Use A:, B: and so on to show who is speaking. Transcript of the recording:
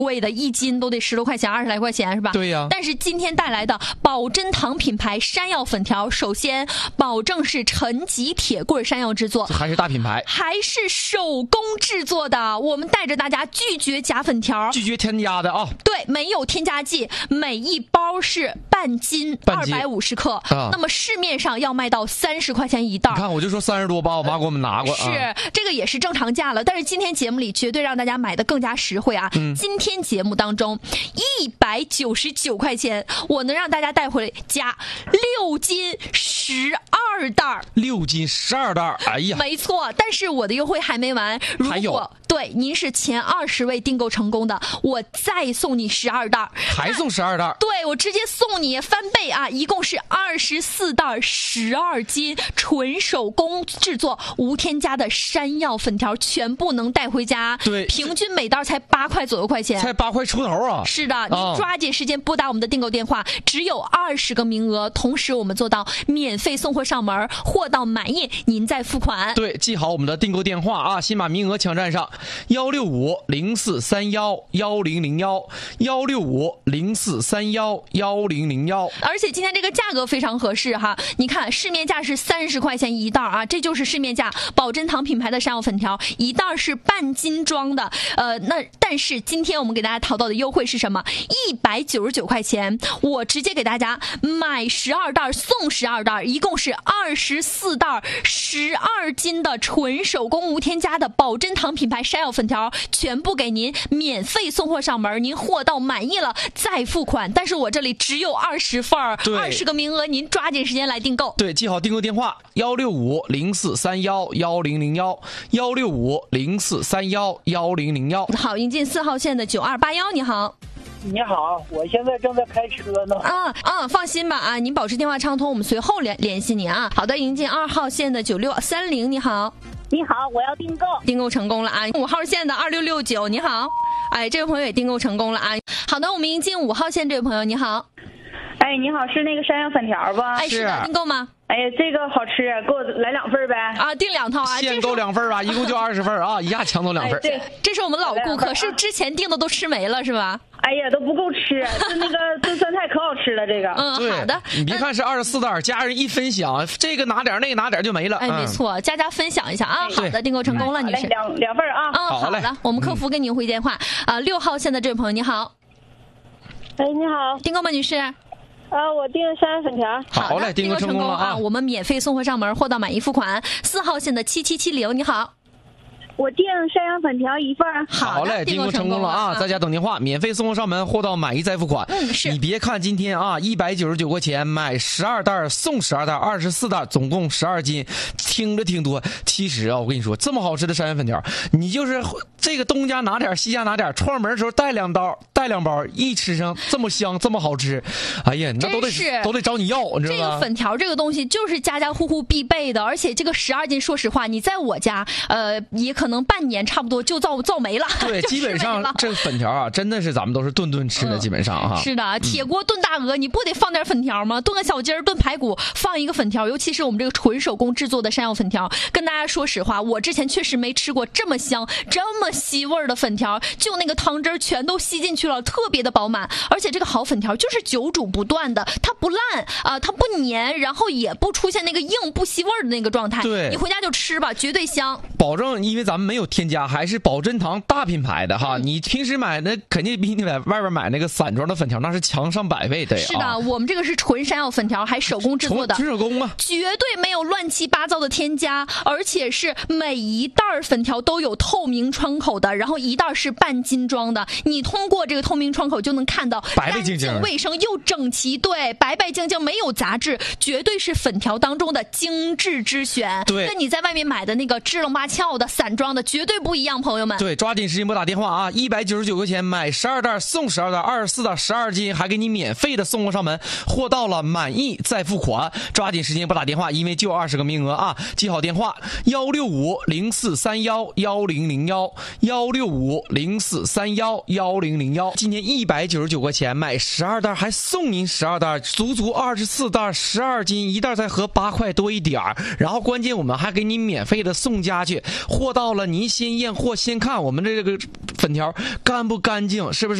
A: 贵的，1斤都得10多块钱，20来块钱是吧？
B: 对呀。
A: 但是今天带来的宝珍堂品牌山药粉条，首先保证是陈吉铁棍山药制作，
B: 这还是大品牌，
A: 还是手工制作的。我们带着大家拒绝假粉条，
B: 拒绝添加的啊。
A: 对，没有添加剂，每一包是半斤250克、
B: 啊，
A: 那么市面上要卖到30块钱一袋。
B: 你看，我就说30多包，我妈给我们拿过。
A: 是，这个也是正常价了。但是今天节目里绝对让大家买的更加实惠啊！今天节目当中199块钱，我能让大家带回家6斤12袋
B: ，6斤12袋，哎呀，
A: 没错。但是我的优惠还没完，
B: 还有，
A: 对，您是前20位订购成功的，我再送你12袋，
B: 还送12袋。
A: 对，我直接送你翻倍啊！一共是24袋12斤，纯手工制作无添加的山药粉条，全部能带回家。
B: 对，
A: 平均每袋才8块左右块钱，
B: 才8块出头啊！
A: 是的，您抓紧时间拨打我们的订购电话，只有20个名额，同时我们做到免费送货上门，货到满意您再付款。
B: 对，记好我们的订购电话啊，先把名额抢占上，16504311001，16504311001。
A: 而且今天这个价格非常合适哈，你看市面价是30块钱一袋啊，这就是市面价。宝珍堂品牌的山药粉条一袋是半斤装的，但是今天我们给大家淘到的优惠是什么？199块钱，我直接给大家买12袋送12袋，一共是24袋12斤的纯手工无添加的宝珍堂品牌山药粉条，全部给您免费送货上门，您货到满意了再付款。但是我这里只有20份，20个名额，您抓紧时间来订购。
B: 对，记好订购电话16504311001，16504311001。
A: 好，迎进4号线的9281，你好。
C: 你好，我现在正在开车呢。
A: 放心吧啊，您保持电话畅通，我们随后联系你啊。好的，迎进2号线的9630，你好。
D: 你好，我要订购。
A: 订购成功了啊！5号线的2669，你好。哎，这位朋友也订购成功了啊。好的，我们迎进5号线这位朋友，你好。
D: 哎，你好，是那个山药粉条吧？
A: 哎，是的，订购吗？
D: 哎呀，这个好吃，给我来2份呗。
A: 啊，订2套啊，
B: 限购2份啊，一共就20份啊，一下抢走2份。
D: 对，
A: 这是我们老顾客，是之前订的都吃没了是吧？
D: 哎呀，都不够吃，这那个炖酸菜可好吃了，这个。
A: 好的。
B: 你别看是24袋，家人一分享，这个拿点那个拿点就没了。
A: 哎，没错，家分享一下啊。好的，订购成功了，女士。
D: 两份啊。
A: 好的，我们客服给您回电话啊。6号线的这位朋友，你好。
D: 哎，你好，
A: 订购吗，女士？
D: 我订山药粉条。
B: 好嘞，订购成功了啊！
A: 我们免费送货上门，货到满意付款。4号线的7770，你好。
D: 我订山药粉条1份。
B: 好嘞，订购成功了啊！在家等电话，免费送货上门，货到满意再付款。
A: 是。
B: 你别看今天啊，199块钱买12袋送12袋，24袋，总共12斤，听着挺多。其实啊，我跟你说，这么好吃的山药粉条，你就是这个东家拿点，西家拿点，串门的时候带2包，一吃上这么香，这么好吃，哎呀，那都得找你要，你知道吗？
A: 这个粉条这个东西就是家家户户必备的，而且这个12斤，说实话，你在我家，也可能半年差不多就造没了。
B: 对，基本上这个粉条啊，真的是咱们都是顿吃的，基本上啊。
A: 是的，铁锅炖大鹅，你不得放点粉条吗？炖个小鸡儿，炖排骨，放一个粉条，尤其是我们这个纯手工制作的山药粉条。跟大家说实话，我之前确实没吃过这么香、这么吸味的粉条，就那个汤汁全都吸进去了，特别的饱满。而且这个好粉条就是久煮不断的，它不烂啊，它不粘，然后也不出现那个硬不吸味的那个状态。
B: 对，
A: 你回家就吃吧，绝对香。
B: 保证，因为咱们没有添加，还是宝珍堂大品牌的哈。你平时买的肯定比你在外边买那个散装的粉条那是强上100倍的。
A: 是的，我们这个是纯山药粉条，还手工制作的，
B: 纯手工啊，
A: 绝对没有乱七八糟的添加，而且是每一袋粉条都有透明窗口的，然后一袋是半斤装的，你通过这个透明窗口就能看到
B: 白白净净、
A: 卫生又整齐，对，白白净净没有杂质，绝对是粉条当中的精致之选。
B: 对，
A: 跟你在外面买的那个支棱八翘的散装的绝对不一样，朋友们。
B: 对，抓紧时间拨打电话啊！199块钱买12袋送12袋，24袋12斤，还给你免费的送货上门，货到了满意再付款。抓紧时间拨打电话，因为就20个名额啊！记好电话：16504311001，16504311001。今天199块钱买12袋，还送您12袋，足24袋，12斤，一袋才合8块多一点。然后关键我们还给你免费的送家去，货到到了，您先验货先看我们这个粉条干不干净，是不是？